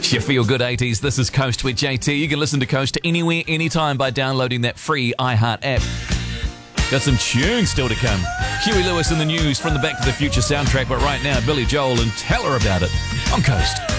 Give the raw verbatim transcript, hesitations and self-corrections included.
You feel good eighties. This is Coast with J T. You can listen to Coast anywhere, anytime by downloading that free iHeart app. Got some tunes still to come. Huey Lewis in the news from the Back to the Future soundtrack, but right now, Billy Joel and Tell Her About It on Coast.